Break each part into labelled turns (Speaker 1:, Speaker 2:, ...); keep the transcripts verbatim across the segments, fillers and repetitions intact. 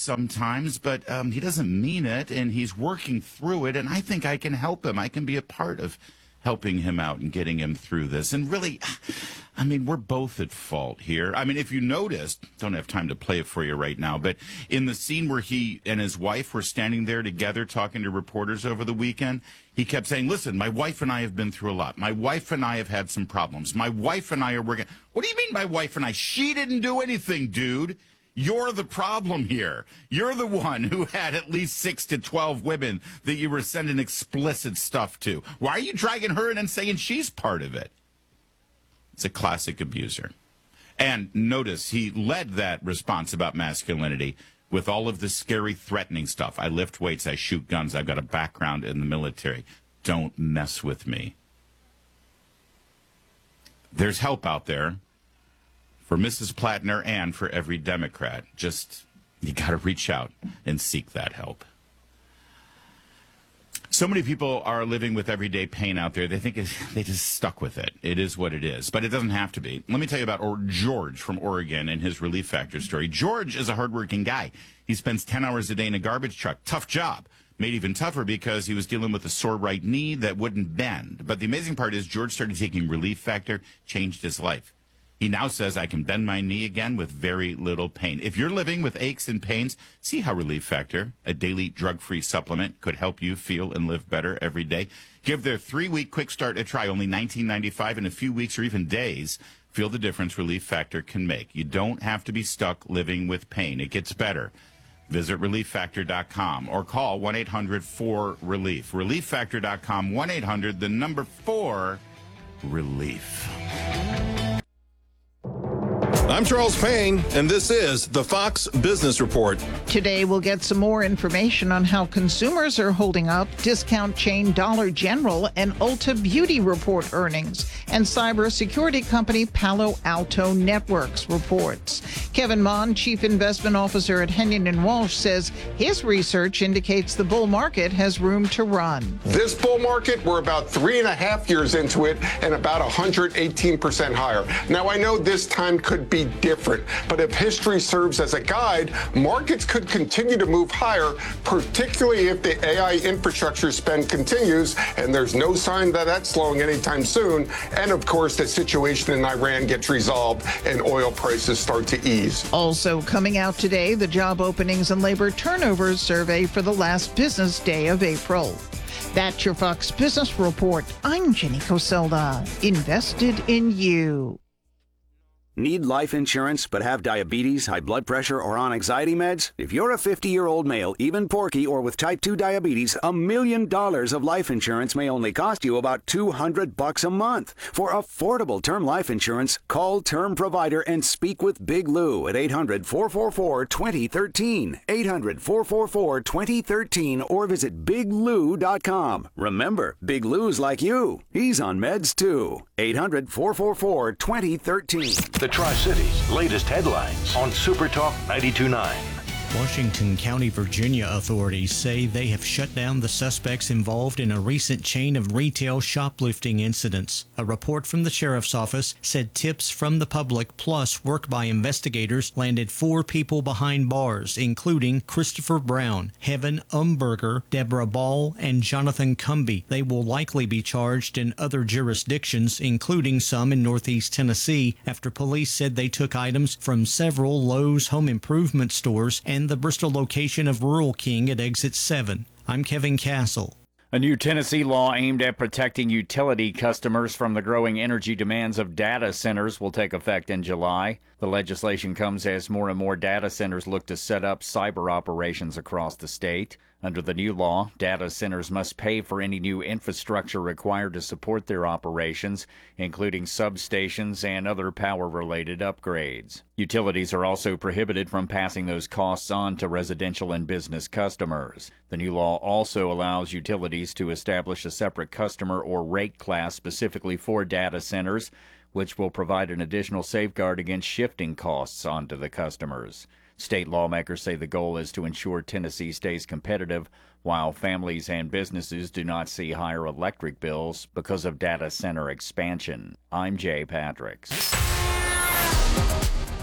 Speaker 1: sometimes, but um, he doesn't mean it, and he's working through it, and I think I can help him. I can be a part of helping him out and getting him through this. And really, I mean, we're both at fault here. I mean, if you noticed, don't have time to play it for you right now, but in the scene where he and his wife were standing there together talking to reporters over the weekend, he kept saying, listen, my wife and I have been through a lot. My wife and I have had some problems. My wife and I are working. What do you mean my wife and I? She didn't do anything, dude. You're the problem here. You're the one who had at least six to twelve women that you were sending explicit stuff to. Why are you dragging her in and saying she's part of it? It's a classic abuser. And notice he led that response about masculinity with all of the scary, threatening stuff. I lift weights, I shoot guns, I've got a background in the military. Don't mess with me. There's help out there for Missus Plattner and for every Democrat. Just, you got to reach out and seek that help. So many people are living with everyday pain out there. They think it's, they just stuck with it. It is what it is, but it doesn't have to be. Let me tell you about or George from Oregon and his Relief Factor story. George is a hardworking guy. He spends ten hours a day in a garbage truck. Tough job. Made even tougher because he was dealing with a sore right knee that wouldn't bend. But the amazing part is George started taking Relief Factor, changed his life. He now says, I can bend my knee again with very little pain. If you're living with aches and pains, see how Relief Factor, a daily drug-free supplement, could help you feel and live better every day. Give their three-week quick start a try, only nineteen ninety-five dollars in a few weeks or even days. Feel the difference Relief Factor can make. You don't have to be stuck living with pain. It gets better. Visit relief factor dot com or call one eight hundred four relief. relief factor dot com, one eight hundred, the number four, relief.
Speaker 2: I'm Charles Payne, and this is the Fox Business Report.
Speaker 3: Today, we'll get some more information on how consumers are holding up, discount chain Dollar General and Ulta Beauty report earnings, and cybersecurity company Palo Alto Networks reports. Kevin Mon, Chief Investment Officer at Hennion and Walsh, says his research indicates the bull market has room to run.
Speaker 4: This bull market, we're about three and a half years into it and about one hundred eighteen percent higher. Now, I know this time could be different, but if history serves as a guide, markets could continue to move higher, particularly if the A I infrastructure spend continues, and there's no sign that that's slowing anytime soon, and of course the situation in Iran gets resolved and oil prices start to ease.
Speaker 3: Also coming out today, the job openings and labor turnovers survey for the last business day of April. That's your Fox Business Report. I'm Jenny Coselda, invested in you.
Speaker 5: Need life insurance but have diabetes, high blood pressure, or on anxiety meds? If you're a fifty-year-old male, even porky, or with type two diabetes, a million dollars of life insurance may only cost you about two hundred bucks a month. For affordable term life insurance, call Term Provider and speak with Big Lou at eight hundred, four four four, two zero one three, eight hundred, four four four, two zero one three, or visit big lou dot com. Remember, Big Lou's like you. He's on meds too. eight hundred, four four four, two zero one three.
Speaker 6: The Tri-Cities' latest headlines on Super Talk ninety-two point nine.
Speaker 7: Washington County, Virginia authorities say they have shut down the suspects involved in a recent chain of retail shoplifting incidents. A report from the sheriff's office said tips from the public plus work by investigators landed four people behind bars, including Christopher Brown, Heaven Umberger, Deborah Ball, and Jonathan Cumby. They will likely be charged in other jurisdictions, including some in Northeast Tennessee, after police said they took items from several Lowe's home improvement stores and the Bristol location of Rural King at Exit seven. I'm Kevin Castle.
Speaker 8: A new Tennessee law aimed at protecting utility customers from the growing energy demands of data centers will take effect in July. The legislation comes as more and more data centers look to set up cyber operations across the state. Under the new law, data centers must pay for any new infrastructure required to support their operations, including substations and other power-related upgrades. Utilities are also prohibited from passing those costs on to residential and business customers. The new law also allows utilities to establish a separate customer or rate class specifically for data centers, which will provide an additional safeguard against shifting costs onto the customers. State lawmakers say the goal is to ensure Tennessee stays competitive while families and businesses do not see higher electric bills because of data center expansion. I'm Jay Patrick.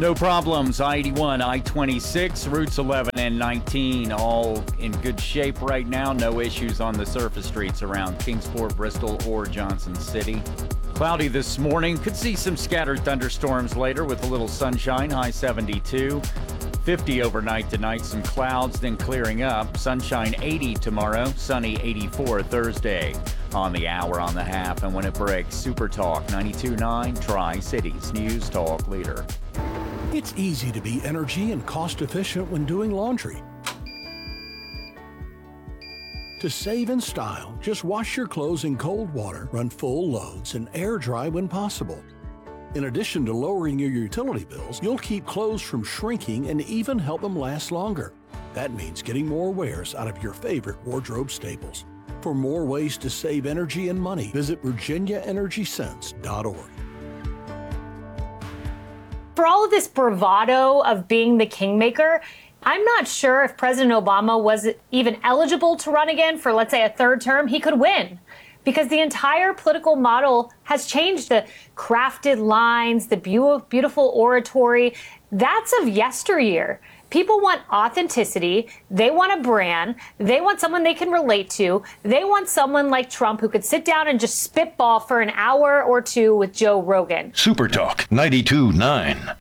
Speaker 8: No problems. I eighty-one, I twenty-six, routes eleven and nineteen, all in good shape right now. No issues on the surface streets around Kingsport, Bristol, or Johnson City. Cloudy this morning. Could see some scattered thunderstorms later with a little sunshine, high seventy-two. fifty overnight tonight, some clouds, then clearing up. Sunshine eighty tomorrow, sunny eighty-four Thursday. On the hour, on the half, and when it breaks, Super Talk ninety-two point nine, Tri-Cities News Talk Leader.
Speaker 9: It's easy to be energy and cost efficient when doing laundry. To save in style, just wash your clothes in cold water, run full loads, and air dry when possible. In addition to lowering your utility bills, you'll keep clothes from shrinking and even help them last longer. That means getting more wears out of your favorite wardrobe staples. For more ways to save energy and money, visit virginia energy sense dot org.
Speaker 10: For all of this bravado of being the kingmaker, I'm not sure if President Obama was even eligible to run again for, let's say, a third term. He could win because the entire political model has changed. The crafted lines, the beautiful oratory, that's of yesteryear. People want authenticity. They want a brand. They want someone they can relate to. They want someone like Trump who could sit down and just spitball for an hour or two with Joe Rogan.
Speaker 6: Super Talk ninety-two point nine.